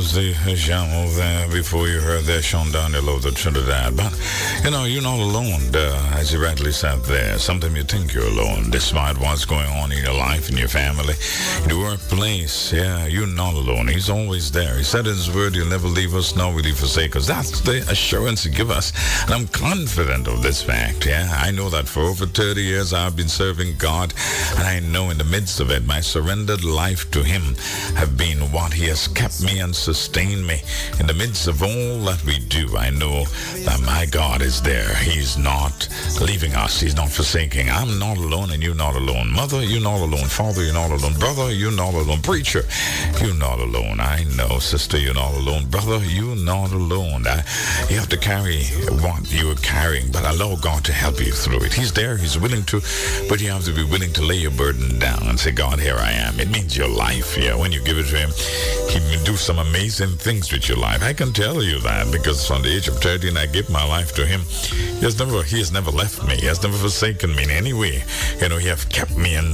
was the genre there before you heard that Sean Daniel of the Trinidad. But, you're not alone, as you rightly said there. Sometimes you think you're alone, despite what's going on in your life, in your family, in your workplace. Yeah, you're not alone. He's always there. He said in his word, he'll never leave us, nor will he forsake us. That's the assurance he gives us. And I'm confident of this fact. Yeah, I know that for over 30 years I've been serving God, and I know in the midst of it, my surrendered life to him have been what he has kept me and sustained me. In the midst of all that we do, I know that my God is there. He's not leaving us. He's not forsaking. I'm not alone, and you're not alone. Mother, you're not alone. Father, you're not alone. Brother, you're not alone. Preacher, you're not alone. I know. Sister, you're not alone. Brother, you're not alone. You have to carry what you're carrying, but allow God to help you through it. He's there. He's willing to, but you have to be willing to lay your burden down and say, God, here I am. It means your life. Yeah, when you give it to him, he will do some amazing things with your life. I can tell you that because from the age of 13, I gave my life to him. He has never left me. He has never forsaken me in any way. He has kept me and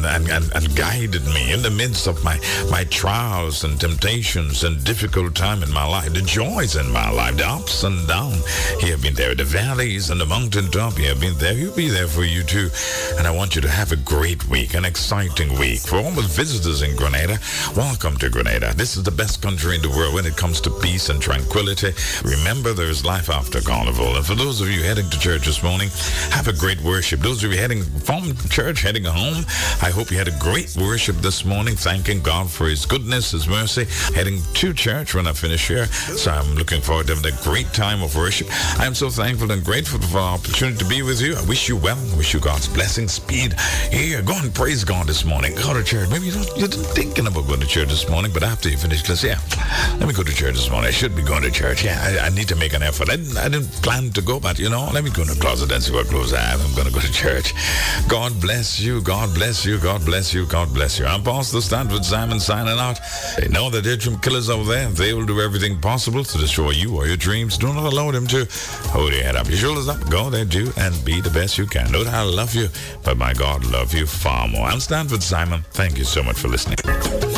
guided me in the midst of my trials and temptations and difficult time in my life, the joys in my life, the ups and downs. He has been there, the valleys and the mountaintop. He has been there. He'll be there for you too. And I want you to have a great week, an exciting week. For all the visitors in Grenada, welcome to Grenada. This is the best country in the world when it comes to peace and tranquility. Remember, there is life after Carnival. And for those of you heading to church this morning, have a great worship. Those of you heading from church, heading home, I hope you had a great worship this morning, thanking God for his goodness, his mercy. Heading to church when I finish here. So I'm looking forward to having a great time of worship. I'm so thankful and grateful for the opportunity to be with you. I wish you well. I wish you God's blessing, speed. Here, go and praise God this morning. Go to church. Maybe you're thinking about going to church this morning, but after you finish class, let me go to church this morning. I should be going to church. Yeah, I need to make an effort. I didn't plan to go, but let me go in the closet and see what clothes I have. I'm going to go to church. God bless you. God bless you. God bless you. God bless you. I'm Pastor Stanford Simon signing out. They know the Ditcham killers over there. They will do everything possible to destroy you or your dreams. Do not allow them to. Hold your head up, your shoulders up. Go there, do, and be the best you can. Know that I love you, but my God love you far more. I'm Stanford Simon. Thank you so much for listening.